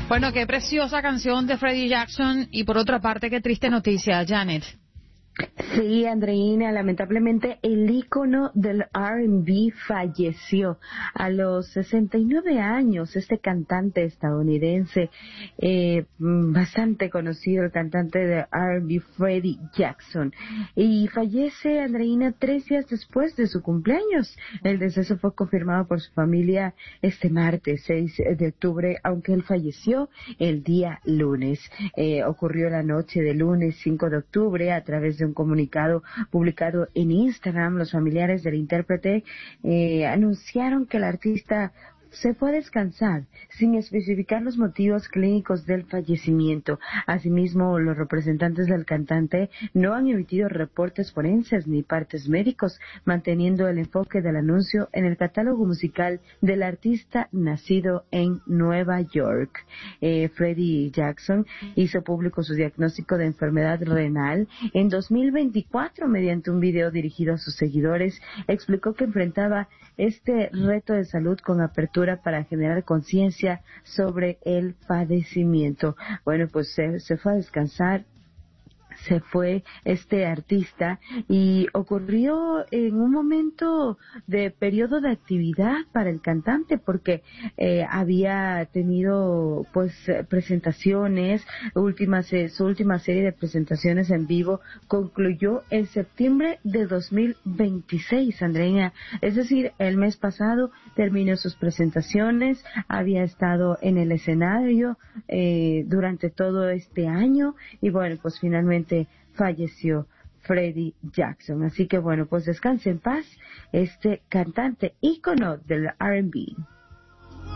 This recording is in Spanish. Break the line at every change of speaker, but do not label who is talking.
Bueno, qué preciosa canción de Freddie Jackson y por otra parte, qué triste noticia, Janet.
Sí, Andreina, lamentablemente el ícono del R&B falleció a los 69 años. Este cantante estadounidense, bastante conocido, el cantante de R&B Freddie Jackson, y fallece, Andreina, 3 días después de su cumpleaños. El deceso fue confirmado por su familia este martes 6 de octubre, aunque él falleció el día lunes. Ocurrió la noche del lunes 5 de octubre a través de un comunicado publicado en Instagram. Los familiares del intérprete anunciaron que el artista se fue a descansar, sin especificar los motivos clínicos del fallecimiento. Asimismo, los representantes del cantante no han emitido reportes forenses ni partes médicos, manteniendo el enfoque del anuncio en el catálogo musical del artista nacido en Nueva York. Freddie Jackson hizo público su diagnóstico de enfermedad renal en 2024 mediante un video dirigido a sus seguidores. Explicó que enfrentaba este reto de salud con apertura para generar conciencia sobre el padecimiento. Bueno, pues se fue a descansar. Se fue este artista y ocurrió en un momento de periodo de actividad para el cantante, porque había tenido pues presentaciones, su última serie de presentaciones en vivo concluyó en septiembre de 2026, Andrea. Es decir, el mes pasado terminó sus presentaciones, había estado en el escenario durante todo este año y bueno, pues finalmente falleció Freddie Jackson. Así que bueno, pues descanse en paz este cantante ícono del R&B.